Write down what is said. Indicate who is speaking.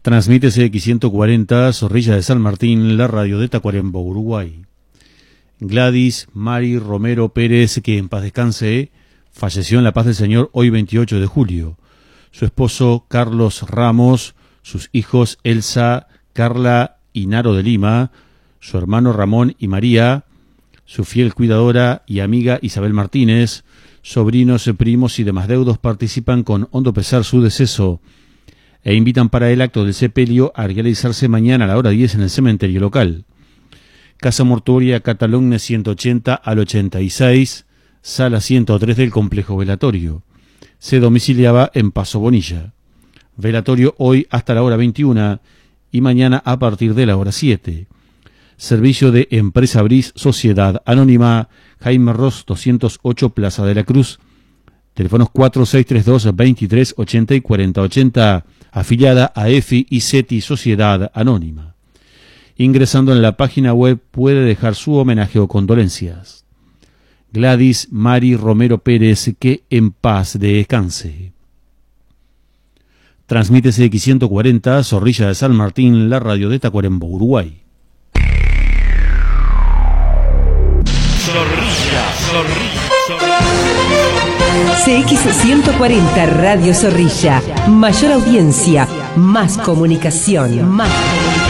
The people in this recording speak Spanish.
Speaker 1: Transmite CX140, Zorrilla de San Martín, la radio de Tacuarembó, Uruguay. Gladys Mari Romero Pérez, que en paz descanse, falleció en la paz del Señor hoy 28 de julio. Su esposo Carlos Ramos, sus hijos Elsa, Carla y Naro de Lima, su hermano Ramón y María, su fiel cuidadora y amiga Isabel Martínez, sobrinos, primos y demás deudos participan con hondo pesar su deceso e invitan para el acto del sepelio a realizarse mañana a la hora 10 en el cementerio local. Casa Mortuoria Catalugne 180 al 86, sala 103 del complejo velatorio. Se domiciliaba en Paso Bonilla. Velatorio hoy hasta la hora 21 y mañana a partir de la hora 7. Servicio de Empresa Bris Sociedad Anónima, Jaime Ross 208 Plaza de la Cruz. Teléfonos 4632 23 80 y 4080, afiliada a EFI y CETI Sociedad Anónima. Ingresando en la página web puede dejar su homenaje o condolencias. Gladys Mari Romero Pérez, que en paz descanse. Transmite CX140, Zorrilla de San Martín, la radio de Tacuarembó, Uruguay.
Speaker 2: CX140 Radio Zorrilla. Mayor audiencia, más comunicación, más